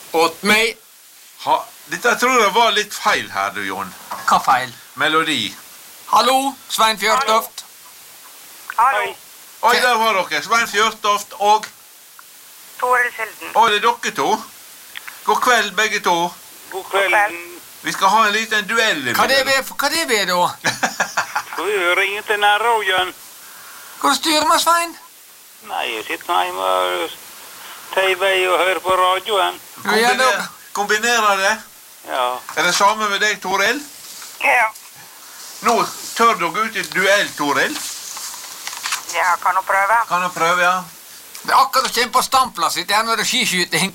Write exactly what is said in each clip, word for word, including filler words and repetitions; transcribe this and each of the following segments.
Åt meg. Ha, dette tror jeg var litt feil her, du, Jon. Hva feil? Melodi. Hallo, Svein Fjørtoft. Hallo. Oi, der var dere. Svein Fjørtoft og... Toril Silden. Oi, det er dere to. God kveld, begge to. God kveld. Vi skal ha en liten duell. Hva det er hva det er da? Skal vi ringe til nærradioen? Hva styrer med, Svein? Nei, jeg sitter hjemme og T V og hører på radioen. Kombiner, kombinerer det? Ja. Er det samme med deg, Toril? Ja. Nå tør du gå ut i duell, Toril. Ja, kan du prøve? Kan du prøve, ja? Det er akkurat å kjenne på standplass sitt. Her nå er det skiskyting.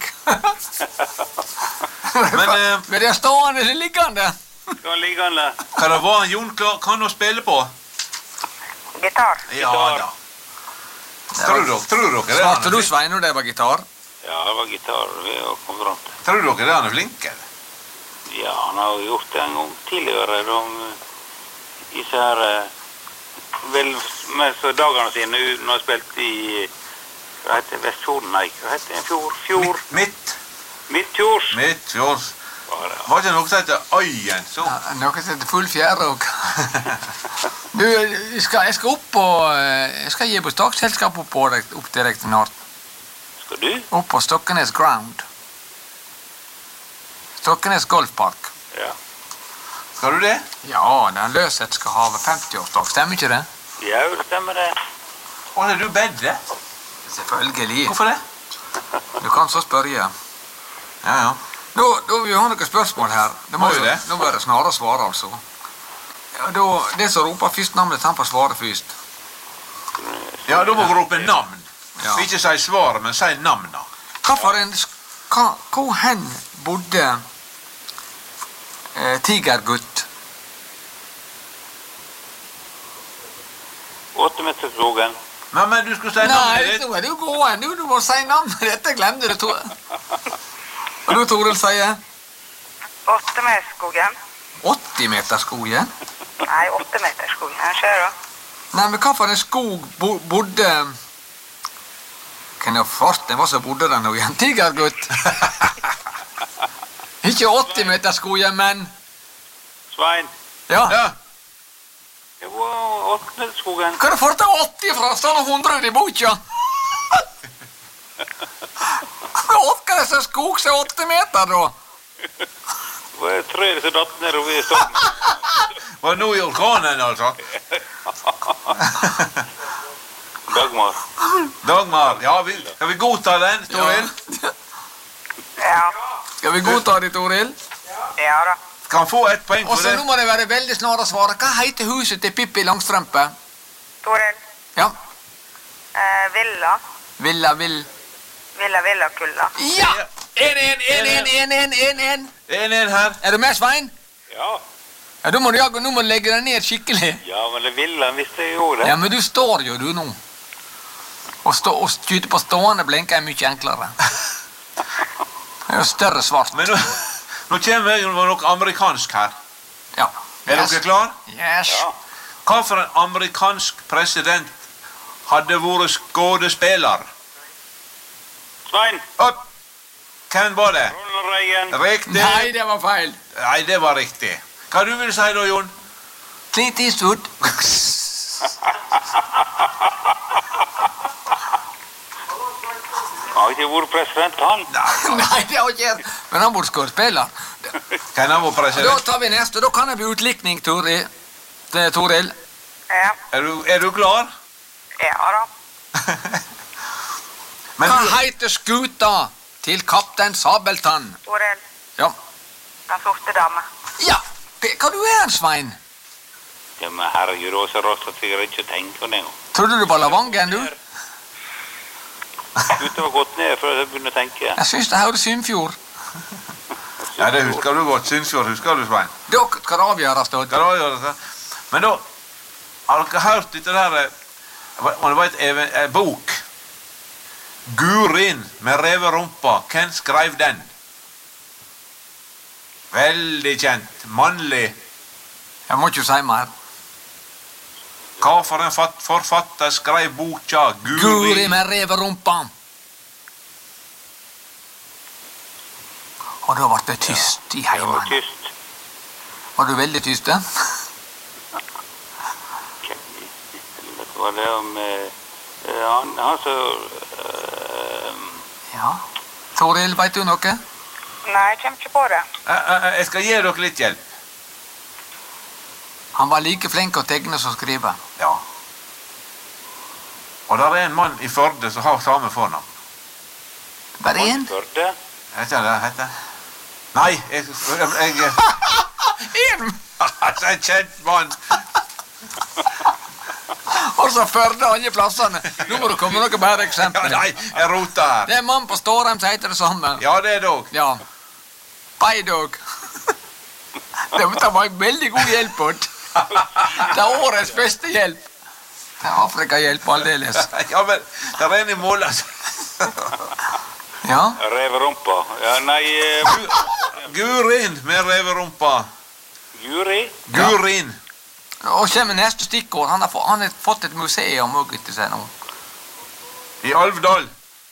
Men... Eh, Men det er stående eller liggende. Skal liggende. Hva det var Jon klar, kan du spille på? Gitar. Ja da. Tror dere, tror dere det? Svarte du, Svein, når det var gitar? Ja, det var gitar vi har kommet fram til. Tror dere det han er flink, eller? Ja, han har jo gjort det en gang tidligere. De, disse her... Vel, med så dagene sine når han spilte i... Hva heter det? Vestfjorden? Nei, hva heter det? Fjord? Fjord? Midt. Midtfjords. Midtfjords. Var ikke noe som heter Øyen, så? Ja, noe som heter full fjære og... Du, jeg skal, jeg skal opp på... Jeg skal gi på Staksselskap opp, på, opp til deg til Nord. Skal du? Opp på Stokkenes Ground. Stokkenes Golfpark. Ja. Skal du det? Ja, den Løseth skal ha femti-årsdag. Stemmer ikke det? Ja, det stemmer det. Å, er du bedre? Selvfølgelig. Hvorfor det? Du kan så spørre. Ja, ja. Nå, da vi har noen spørsmål her. Det må Har vi så, det? Nå bør det snarere svare, altså. Ja, da, det som roper først navnet, han får svare først. Ja, da må du rope navn. Ja. Ikke si svaret, men si navnet. Hva for en... Hva, hvor hen bodde eh, Tigergutt? Åttemeterskrogen. Nei, men du skulle si Nei, navnet ditt. nå er du gåen. Du, du må si navnet. Dette glemte du, Tor. Og du, Toril, sier? Åttemeterskogen. åtti-meterskogen? Nei, åttemeterskogen. Her ser du. Nei, men hva for en skog bo, bodde... Kan jeg forstå hva som bodde der nå igjen? Tigergutt. Ikke åtti-meterskogen, men... Svein. Ja. Ja. Det var åttemeterskogen. Hva er det for til åtti fra? Står det hundre i boka? Hva er det skog som er åtti meter, da? Det var tre som datt nedover i stokken. Var det nå i orkanen, altså? Dagmar. Dagmar, ja, vi, skal vi godta den, Toril? Ja. Skal vi godta det, Toril? Ja da. Kan få ett poeng Og for så det. nå må det være veldig snart å svare. Hva heter huset til Pippi Langstrømpe? Toril. Ja. Eh, Villa. Villa, vill... Villa, Villa, Kulla. Ja! En, en, en, en, en, en, en, en. En, en her. Er du med, Svein? Ja. Ja, da må du, nå må du legge deg ned skikkelig. Ja, men det ville han visste jeg jo det. Ja, men du står jo, du, nå. Å stå og skyte på stående blinker er mye enklere. Det er jo større svart. Men nå, nå kommer jeg med noe amerikansk her. Ja. Er Yes. dere klar? Yes. Ja. Hva for en amerikansk president hadde vært skådespiller? Svein. Opp! Hvem var det? Ronald Reagan. Riktig. Nei, det var feil. Nei, det var riktig. Hva du vil si da, Jon? Clint Eastwood. Han har ikke vært president, han. Nei, det har ikke jeg. Men han burde skuespiller. Hvem var Da president? tar vi neste. Da kan det bli utlikning, Toril. Det er Toril. Ja. Er du, er du klar? Ja da. Men Hva du, heter skuta til kaptein Sabeltann? Toril. Ja. Den sorte dame. Ja, Pe- hva du er, Svein? Ja, men herregud, det var så rått at jeg ikke tenkt på det engang. Trodde du var Lavangen, du? Gutta var gått ned før jeg begynte å tenke. Jeg synes det høres Sunnfjord. ja, det husker du godt. Synsfjord, husker du, Svein? Da skal det avgjøres, da. Hva da gjør det? Men da, har dere hørt dette der, eh, om det var et even, eh, bok? Gurin med reverumpa. Hvem skrev den? Veldig kjent. Mannlig. Jeg må ikke si mer. Hva for en fat- forfatter skrev boka Guri Guri? med reverumpa. Og da ble det tyst i Det var heimen. tyst. Var du veldig tyst, da? Det var det om eh, han, han så eh, Ja. Toril, vet du noe? Nei, jeg kommer ikke på det. Jeg, jeg, jeg skal gi dere litt hjelp. Han var like flink å tegne som skrive. Ja. Og der er en mann i Førde som har samme fornavn. Bare én? Førde. Heter han det? Heter? Nei, jeg... jeg, jeg Én! altså, en kjent mann. Og så Førde alle plassene. Nå må du komme med noe bedre Ja, eksempel. nei, jeg roter her. Det er en mann på Stårheim som heter det samme. Ja, det er dog. Ja. Beidog. Det var en veldig god hjelp. Bort. Det er årets beste hjelp. Det er Afrika-hjelp aldeles. Ja, men der er en i mål, altså. Ja. Reverumpa. Ja, nei eh, Gurin med reverumpa. Guri. Gurin. Og kommer neste stikkord. Han har, få, han har fått et museum også etter seg nå. I Alvdal.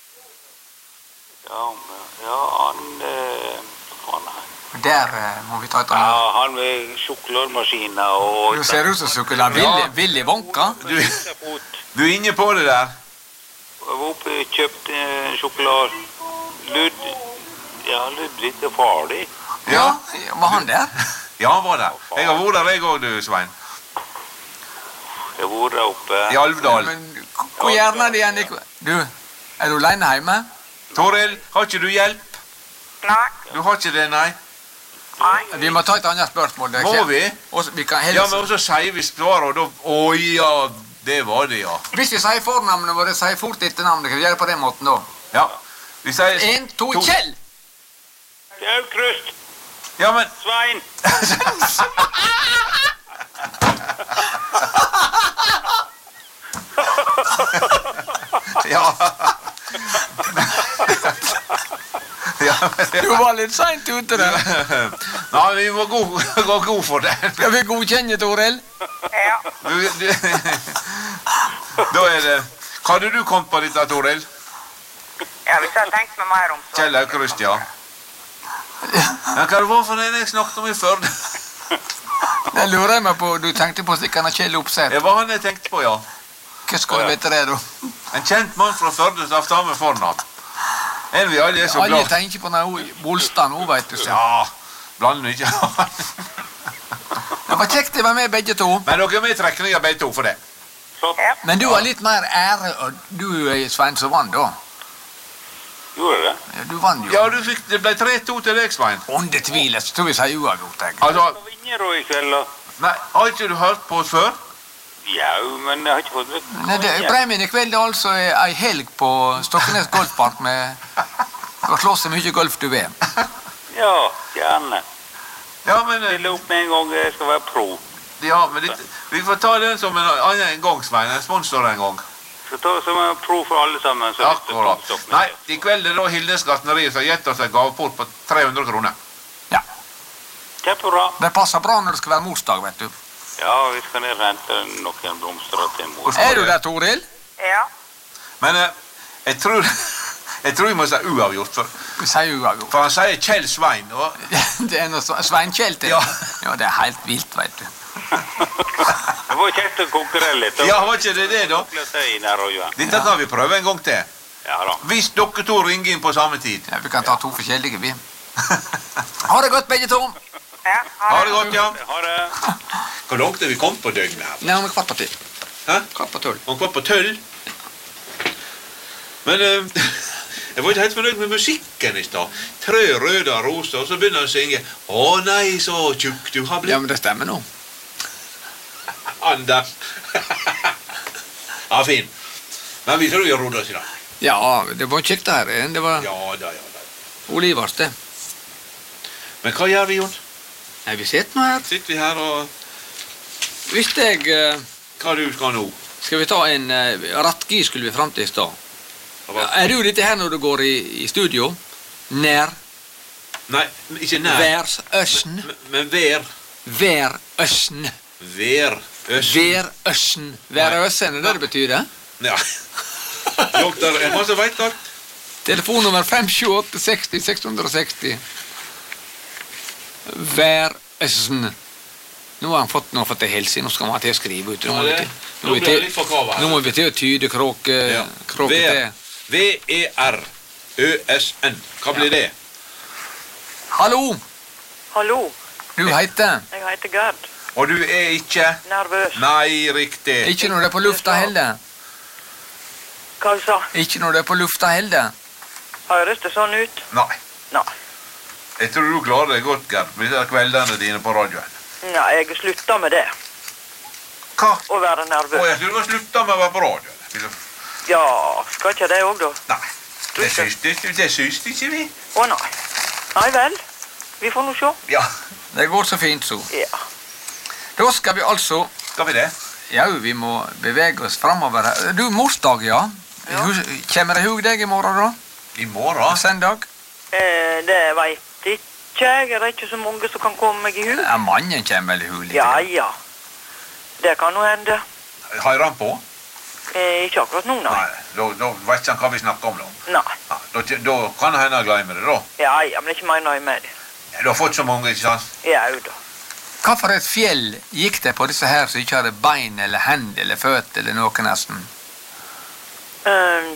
Ja, men- ja, han eh, han, Der eh, må vi ta et annet. ja, han med sjokolademaskiner og Du ser ut som sjokolade. Willy, Willy Wonka. Du, Fot. du er inne på det der. Jeg var oppe og kjøpte en sjokolade. Lud... Ja, Ludvig er farlig. Ja, var han der? Ja, han var der. Jeg har vært der, jeg òg, du, Svein. Jeg var der oppe. I Alvdal. Men hvor gjerne er det igjen? ikke- Du, er du alene hjemme? Toril, har ikke du hjelp? Nei. Du har ikke det, nei? Nei. Vi må ta et annet spørsmål. Det er Må ikke- vi? Og så- vi kan Ja, helst, men så sier vi svaret, og da... Å ja, det var det, ja. Hvis vi sier fornavnet vårt, sier fort etternavnet. Kan vi gjøre det på den måten da? Ja. Vi sier... En, to, Kjell! Aukrust. Ja, men... Svein. Ja. Ja, men... Du var litt sent ute der. Nei, vi må gå, gå god for det. Skal vi godkjenne, Toril? Ja. Du, du... Da er det... Hva hadde du kommet på dette, Toril? Ja, hvis jeg hadde tenkt meg mer om så. Kjell Aukrust, ja. Men hva det var for det jeg snakket om i Førde? Det lurer jeg meg på. Du tenkte på stikkene Kjell Opseth. Det var han jeg tenkte på, ja. Hva skal du vite det, da? En kjent mann fra Førde som har samme fornavn. En vi alle er så Alle glad. tenker på den Bolstad nå, vet du. Så. Ja, blander du ikke. Det var kjekt de var med, begge to. Men dere er med i trekninga begge to for det. Flott. Ja. Men du har litt mer ære, og du, eh, Svein, som vant, da. Gjorde det? Ja, Du vant jo. Ja, du fikk, det ble tre to til deg, Svein. Under tvil, så tror vi sier uavgjort, jeg. Altså, Hva vinner du i kveld, da? nei, har ikke du hørt på oss før? Ja, men jeg har ikke fått vite. Nei, det, premien i kveld er altså ei helg på Stokkenes golfpark med å slå så mye golf du vil. Ja, gjerne. Ja, men, Stille opp med en gang jeg skal være pro. ja, men det, vi får ta den som en annen gang, Svein. En sponsor en gang. Så ta som en pro for alle sammen. Så Akkurat. Nei, i kveld er det Hildes gartneri som har gitt oss en gaveport på tre hundre kroner. Ja. Kjempebra. Det passer bra når det skal være morsdag, vet du. Ja, vi skal ned og hente noen blomster til mor. Er du der, Toril? Ja. Men eh, jeg tror jeg tror vi må si uavgjort, for, Vi sier uavgjort. for han sier Kjell Svein. Og, Det er noe Sveinkjell til. Ja. Ja, det er helt vilt, vet du. Det var kjekt å konkurrere litt. ja, var ikke det det, da? Dette kan vi prøve en gang til. Ja da. Hvis dere to ringer inn på samme tid. Ja, vi kan ta to forskjellige, vi. Ha det godt, begge to. Ja. Ha det godt, ja. Ha det. Hvor langt er vi kommet på døgnet her? Nei, om kvart på til. Hæ? Kvart på tolv. Han kom på tølv. Men eh, jeg var ikke helt fornøyd med musikken i stad. Tre røde roser, og så begynner han å synge. Å nei, så tjukk du har Ja, blitt. men det stemmer nå. Anders. Ja, fin. Men vi tror vi har rodd oss i dag. Ja, det var kjekt det her. Det var Ja da, ja da. Olivers, det. Men hva gjør vi, Jon? Nei, vi sitter nå her. Sitter vi her og... Hvis jeg eh, Hva du skal nå? Skal vi ta en uh, rattgi skulle vi fram til i stad. Er du dette her når du går i, i studio? Nær? Nei, ikke nær. Værsøsn? Men, men vær. Værøsn. Vær. Øst. Værøsn. Værøsn, er det det betyr, det? Ja. Doktor, er man som vet alt? Telefonnummer fem sju åtte seksti seks hundre og seksti. Væresen. Nå har han fått, nå har han fått det helse, nå skal man til å skrive ut. Nå må vi til, nå må vi til, nå må vi til å tyde kråke, Ja. kråke til. V E R Ø S N. Hva blir det? Hallo, Hallo, du heter? jeg heter Gerd. Og du er ikke? Nervøs. Nei, riktig. Ikke når det er på lufta heller. Hva du sa? Ikke når det er på lufta heller. Høres det sånn ut? Nei. Nei. Jeg tror du klarer det godt, Gerd, med de kveldene dine på radioen. Nei, jeg slutta med det. Hva? Å være Å, nervøs. jeg tror du har sluttet med å være på radioen. Vil du- Ja, skal ikke det òg, da? Nei, det syns, det, det syns ikke vi. Å nei. Nei vel. Vi får nå se. Ja, Det går så fint, så. Ja. Da skal vi altså, skal vi det? ja, vi må bevege oss fremover her. Du, morsdag, ja. Ja. Hus- Kommer det hug deg i morgen, da? I morgen? Søndag? Eh, det veit ikke jeg. Det er ikke så mange som kan komme meg i hu. Ja, mannen kommer vel i hug litt. Ja, ja. Det kan nå hende. Hører han på? Eh, ikke akkurat nå, nei. Nei, da, da vet ikke han hva vi snakker om da. Nei. Ja, da, da kan han hende han glemmer det da. Ja, ja, men ikke mer nøye med det. Du har fått så mange, ikke sant? Ja, jo da. Hva for et fjell gikk det på disse her som ikke hadde bein eller hender eller føtter eller noe nesten? Um,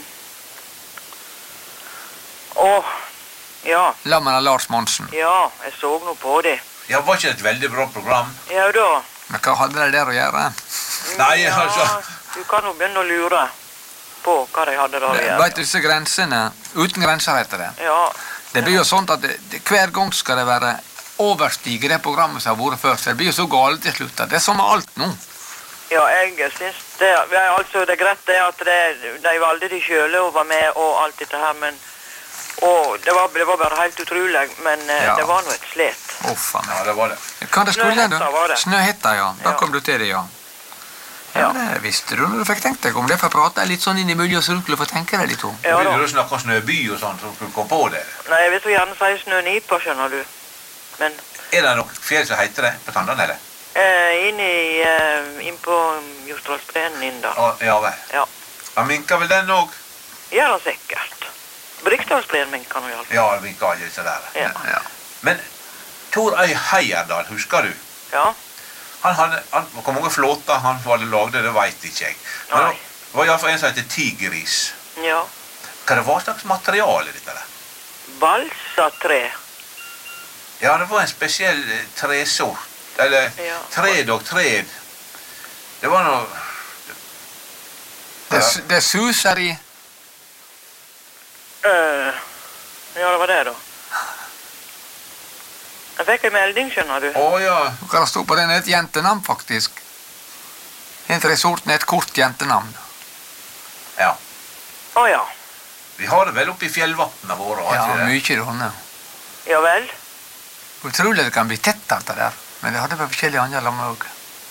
Åh, ja. Lammen av Lars Monsen. Ja, jeg så nå på det. Ja, var ikke det et veldig bra program? Ja da. Men hva hadde de der å gjøre? Nei, ja, altså. Du kan jo begynne å lure på hva de hadde der å gjøre. Vet du disse grensene? Uten grenser heter det. Ja, Det blir jo sånn at det, det, hver gang skal det være overstige det programmet som har vært før. Så det blir jo så galt til slutt. at Det er som med alt nå. ja, jeg syns det, ja, altså, det er greit det at det, de valgte de sjøle å være med og alt dette her, men og det var, det var bare helt utrolig, men eh, Ja. det var nå et slet. Uff a meg. Ja, det var det. Hva det skulle Snøhetta da? var det. Snøhetta, ja. Da Ja. kom du til det, ja. Ja, Ja. det visste du når du fikk tenkt deg om det, for jeg pratet litt sånn innimellom, så du skulle få tenke deg litt om. Ja, Begynner da. du å snakke om snøby og sånt, så du kom på det? Nei, jeg vil så gjerne si snønipa, skjønner du. Men Er det noe fjell som heter det på Tandane, eller? eh, inn i, eh, inn på Jostedalsbreen inn da. Å, ja vel. Ja. Han minker vel den òg? Ja, da sikkert. Briksdalsbreen min kan jo iallfall. Ja, han minker alle disse der. Ja. Ja. Men Tor Øy Heierdal, husker du? Ja. Han hadde, han, hvor mange flåter han hadde lagd, det vet ikke jeg. Men Nei. det var iallfall en som heter Tigris. Ja. Hva det var slags materiale dette der? Balsatre. Ja, det var en spesiell eh, tresort. Eller Ja. tred og tred. Det var noe Det, su- det suser i. Eh, ja, det var det, da. Jeg fikk en melding, skjønner du. Å ja. Hva det stod på den? Et jentenavn, faktisk. En resorten er et kort jentenavn. ja. Å ja. Vi har det vel oppe i fjellvattene våre. har Ja, ikke det? mye runde. Ja vel. Utrolig det kan bli tett alt det der. Men det hadde vel forskjellige andre lammer også.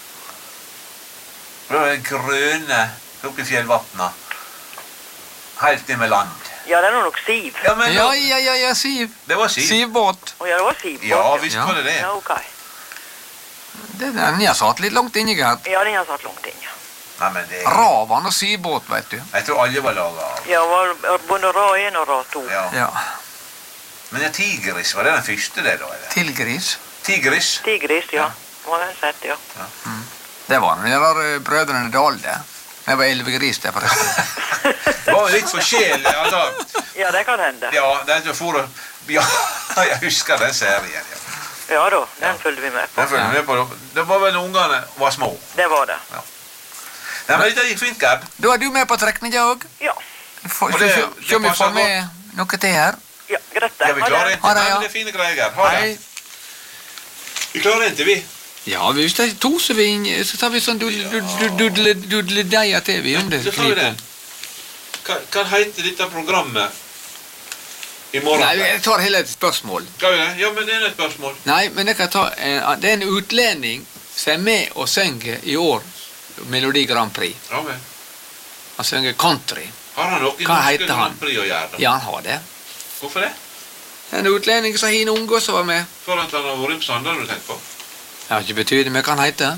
Det var det grønne oppe i fjellvattene. Helt inn med land. Ja, det er nå nok Siv. Ja, men Ja, da- ja, ja, ja, Siv. det var Siv. Sivbåt. Å ja, det var Siv. Ja, visst Ja. var det det. Ja, ok. Det der, ni har satt litt langt inni, Gerd. Ja, den har satt langt inn, ja. Nei, men det... Ravan og sivbåt, vet du. Jeg tror alle var laget av. Ja, var både rad én og rad to. Ja. Ja. Men en tigris, var det den første det da, eller? Tilgris. Tigris? Tigris, ja. Var den sett, ja. Det var de der eh, brødrene Dahl, det. Det var elvegris, det, forresten. Det var jo litt forskjellig, altså. Ja, det kan hende. Ja, det er jo for å... Ja, jeg husker den serien, ja. Ja da, den følger vi med på. Den følger vi med på. da. Det var vel når ungene var små. Det var det. Nei, men det gikk fint, Gerd. Da er du med på trekninga òg. Ja. Se Og det- det om vi passer får med noe til her. Ja, greit Er det. vi Ha klare det. inntil? Ha det, Nei, ja. men det er fine greier, Gerd. Ha det. Hei. Vi klarer inntil, vi. Ja, hvis det er to, så, vi, så tar vi sånn dudle-deia til vi om det. Så tar vi det. Hva, hva heter dette programmet i morgen? Nei, jeg tar hele et spørsmål. Skal vi det? Ja, men det er et spørsmål. Nei, men jeg kan ta en, det er en utlending som er med og synger i år Melodi Grand Prix. Ja, men. Han synger country. Har han noe i Hva norske heter han? Grand Prix å gjøre? da? Ja, han har det. Hvorfor det? En utlending som har en unge som var med. For at han har vært på Sandal, du tenker på? Jeg har ikke betydning, men hva han heter.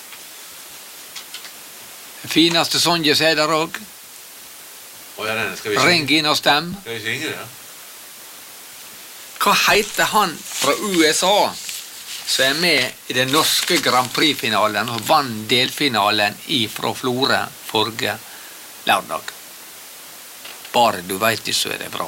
Den fineste Sonja er der òg. Å, ja, den skal vi Ring inn og stem. Skal vi synge det, da? Hva heter han fra U S A som er med i den norske Grand Prix-finalen og vann delfinalen ifra Florø forrige lørdag. Bare du vet det, så er det bra.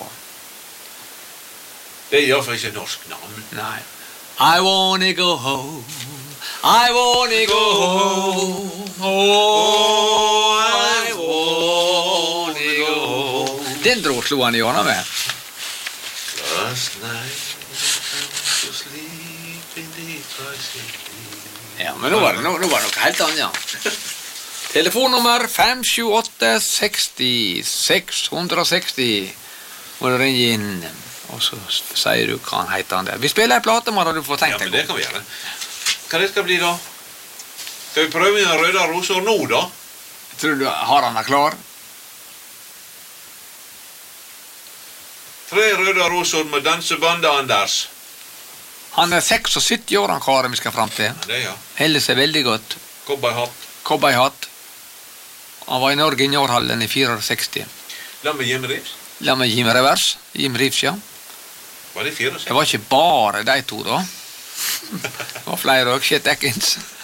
Det er i hvert fall ikke norsk navn. Nei. I wanna go home, I wanna go home, oh, I wanna go home. Den dro slo han i hjørnet med. Last night to sleep in the tricycle. Ja, men nå var det, nå, nå var det noe helt annet, ja. Telefonnummer fem sju åtte seksti seks seksti. Må du ringe inn, og så sier du hva han heter han der. Vi spiller en plate, Mara, du får tenkt Ja, men deg. det kan vi gjøre. Hva det skal bli da? Skal vi prøve en røde roser nå da? Tror du har han er klar? Tre røde roser med dansebandet Anders. Han er syttiseks år, han karen vi skal frem til. Ja, det er ja. Heller seg veldig godt. Cowboyhatt. Cowboyhatt. Han var i Norge i Njårhallen i sekstifire. La meg Jim Reeves. La meg Jim Revers. Jim Reeves, ja. Var det fire? Det var ikke bare de to, da. Det var flere også. Chet Atkins.